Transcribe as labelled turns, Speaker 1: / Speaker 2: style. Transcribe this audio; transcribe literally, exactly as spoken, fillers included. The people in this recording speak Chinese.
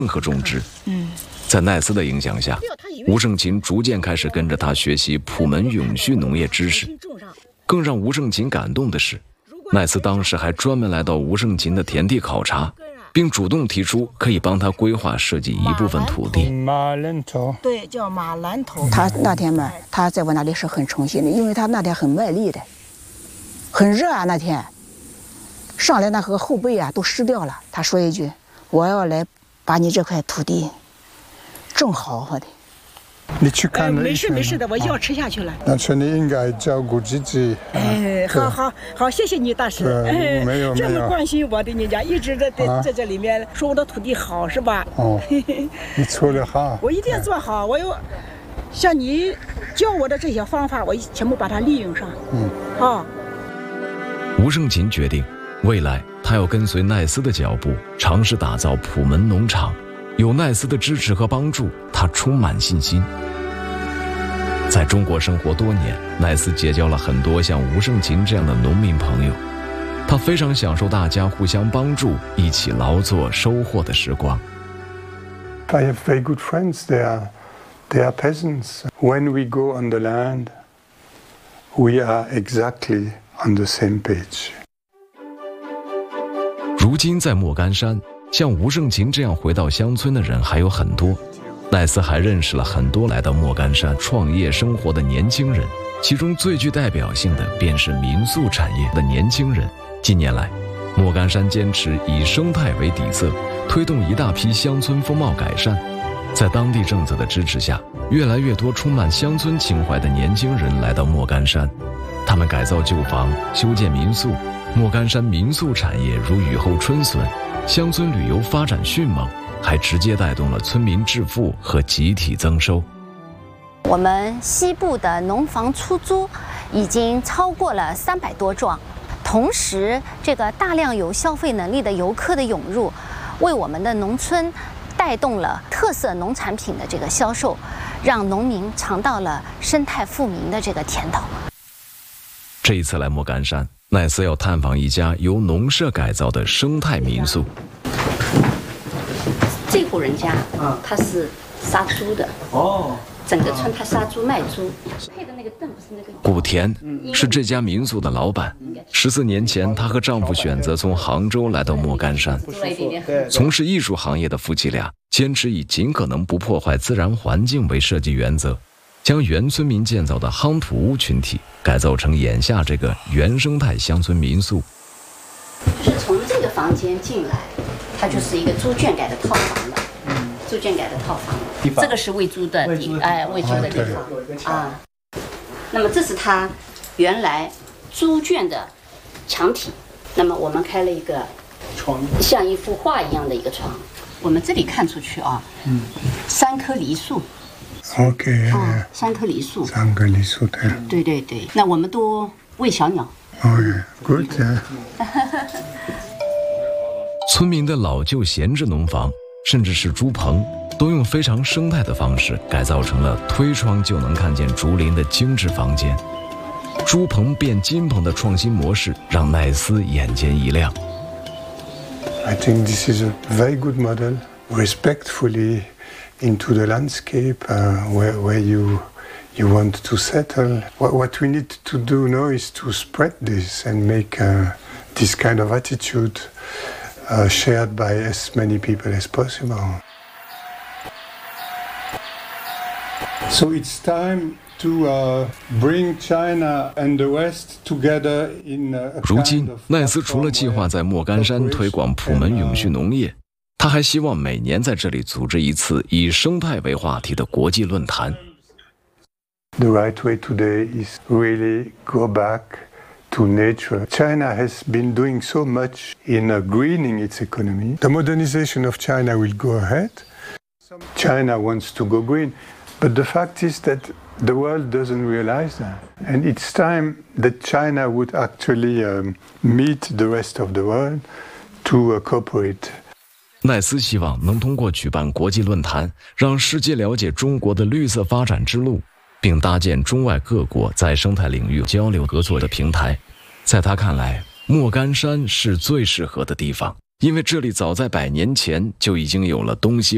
Speaker 1: 任何种植。嗯，在奈斯的影响下，吴胜勤逐渐开始跟着他学习普门永续农业知识。更让吴胜勤感动的是，奈斯当时还专门来到吴胜勤的田地考察，并主动提出可以帮他规划设计一部分土地。
Speaker 2: 马兰头，
Speaker 3: 对，叫马兰头。
Speaker 4: 他那天嘛，他在我那里是很诚心的，因为他那天很卖力的，很热啊，那天上来那个后背啊都湿掉了。他说一句：“我要来把你这块土地种好好的。”
Speaker 2: 你去看了、
Speaker 3: 哎？没事没事的，我药吃下去了。
Speaker 2: 但是你应该照顾自己。
Speaker 3: 哎，好好好，谢谢你大婶。
Speaker 2: 哎，没有
Speaker 3: 这么关心我的，人家一直在在、啊、在这里面说我的土地好是吧？
Speaker 2: 哦，你做得好。
Speaker 3: 我一定做好，我有像你教我的这些方法，我全部把它利用上。嗯，好。
Speaker 1: 吴胜勤决定，未来他要跟随奈斯的脚步，尝试打造普门农场。有奈斯的支持和帮助，他充满信心。在中国生活多年，奈斯结交了很多像吴胜勤这样的农民朋友，他非常享受大家互相帮助、一起劳作收获的时光。
Speaker 2: I have very good friends. They are, they are peasants. When we go on the land, we are exactly on the same page.
Speaker 1: 如今在莫干山，像吴胜勤这样回到乡村的人还有很多。奈斯还认识了很多来到莫干山创业生活的年轻人，其中最具代表性的便是民宿产业的年轻人。近年来，莫干山坚持以生态为底色，推动一大批乡村风貌改善。在当地政策的支持下，越来越多充满乡村情怀的年轻人来到莫干山，他们改造旧房，修建民宿。莫干山民宿产业如雨后春笋，乡村旅游发展迅猛，还直接带动了村民致富和集体增收。
Speaker 5: 我们西部的农房出租已经超过了三百多幢，同时这个大量有消费能力的游客的涌入，为我们的农村带动了特色农产品的这个销售，让农民尝到了生态富民的这个甜头。
Speaker 1: 这一次来莫干山，奈斯要探访一家由农舍改造的生态民宿。
Speaker 5: 这户人家，啊，他是杀猪的哦，整个村他杀猪卖猪，配的那个凳不是那个。
Speaker 1: 古田是这家民宿的老板。十四年前，她和丈夫选择从杭州来到莫干山，从事艺术行业的夫妻俩坚持以尽可能不破坏自然环境为设计原则，将原村民建造的夯土屋群体改造成眼下这个原生态乡村民宿。
Speaker 5: 就是从这个房间进来，它就是一个猪圈改的套房了。嗯，猪圈改的套房，这个是喂猪的地，哎，喂猪的地方啊。那么这是它原来猪圈的墙体。那么我们开了一个床，像一幅画一样的一个床。我们这里看出去啊，嗯，三棵梨树。
Speaker 2: OK，
Speaker 5: 啊，三棵梨树，
Speaker 2: 三棵梨树，对。
Speaker 5: 对对对，那我们都喂小鸟。
Speaker 2: OK，good。
Speaker 1: 村民的老旧闲置农房，甚至是猪棚，都用非常生态的方式改造成了推窗就能看见竹林的精致房间。猪棚变金棚的创新模式让奈斯眼前一亮。
Speaker 2: I think this is a very good model, respectfully into the landscape uh, where, where you, you want to settle. What, what we need to do now is to spread this and make uh, this kind of attitude uh, shared by as many people as possible. So it's time to uh, bring China and the West together in a
Speaker 1: 如今，奈斯除了计划在莫干山推广普门永续农业，他还希望每年在这里组织一次以生态为话题的国际论坛。
Speaker 2: The right way today is really go back to nature. China has been doing so much in uh, greening its economy. The modernization of China will go ahead. China wants to go green, but the fact is that the world doesn't realize that. And it's time that China would actually um, meet the rest of the world to uh, cooperate.
Speaker 1: 奈斯希望能通过举办国际论坛，让世界了解中国的绿色发展之路，并搭建中外各国在生态领域交流合作的平台。在他看来，莫干山是最适合的地方，因为这里早在百年前就已经有了东西